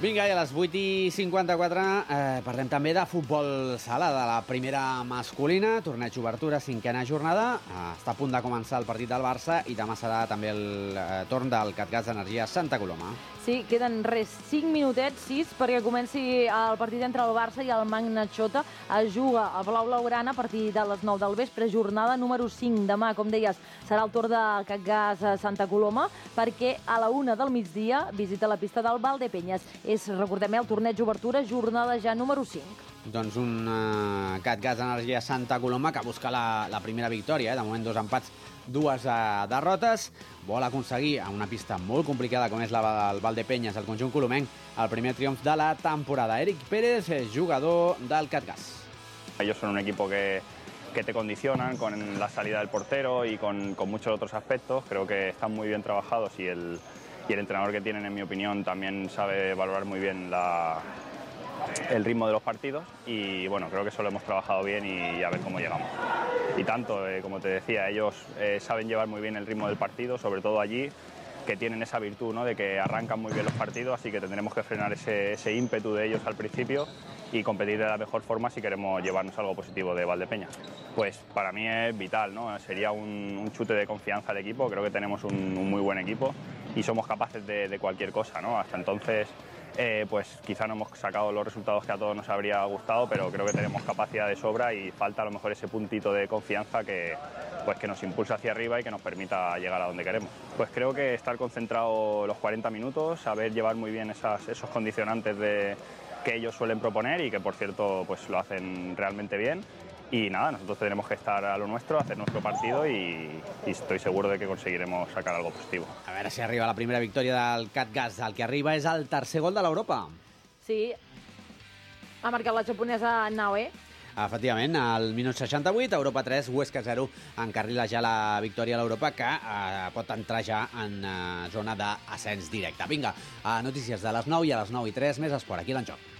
Vinga, i a les 8:54 parlem també de futbol sala, de la primera masculina, torneig obertura, 5a jornada. Està a punt de començar el partit del Barça i demà serà també el torn del CatGas Energia Santa Coloma. Sí, queden 5 minutets, 6, perquè comenci el partit entre el Barça i el Magna Xota. Es juga a Blau Blaugrana a partir de les 9 del vespre, jornada número 5. Demà, com deies, serà el torn del CatGas Santa Coloma, perquè a la 1 del migdia visita la pista del Valdepenyes. És, recordem, el torneig obertura, jornada ja número 5. Doncs un CatGas Energia Santa Coloma que busca la primera victòria. De moment 2 empats, 2 derrotes. Vol aconseguir a una pista molt complicada com és la del Valdepenyes, el conjunt colomenc, el primer triomf de la temporada. Eric Pérez, jugador del CatGas. Ellos son un equipo que te condicionan con la salida del portero y con muchos otros aspectos. Creo que están muy bien trabajados y el entrenador que tienen, en mi opinión, también sabe valorar muy bien el ritmo de los partidos y bueno, creo que eso lo hemos trabajado bien y a ver cómo llegamos. Y tanto, como te decía, ellos saben llevar muy bien el ritmo del partido, sobre todo allí, que tienen esa virtud, ¿no?, de que arrancan muy bien los partidos, así que tendremos que frenar ese ímpetu de ellos al principio y competir de la mejor forma si queremos llevarnos algo positivo de Valdepeñas. Pues para mí es vital, ¿no? Sería un chute de confianza al equipo. Creo que tenemos un muy buen equipo y somos capaces de cualquier cosa, ¿no? Hasta entonces pues quizá no hemos sacado los resultados que a todos nos habría gustado, pero creo que tenemos capacidad de sobra y falta a lo mejor ese puntito de confianza que nos impulsa hacia arriba y que nos permita llegar a donde queremos. Pues creo que estar concentrado los 40 minutos, saber llevar muy bien esos condicionantes que ellos suelen proponer y que, por cierto, pues lo hacen realmente bien. Y nada, nosotros tenemos que estar a lo nuestro, hacer nuestro partido y estoy seguro de que conseguiremos sacar algo positivo. A veure si arriba la primera victòria del CatGas. El que arriba és el tercer gol de l'Europa. Sí, ha marcat la japonesa Naoe. Efectivament, al minut 68, Europa 3, Huesca 0, encarrila ja la victòria a l'Europa, que pot entrar ja en zona d'ascens directe. Vinga, notícies de les 9 i a les 9:03, més esport, aquí l'enjoc.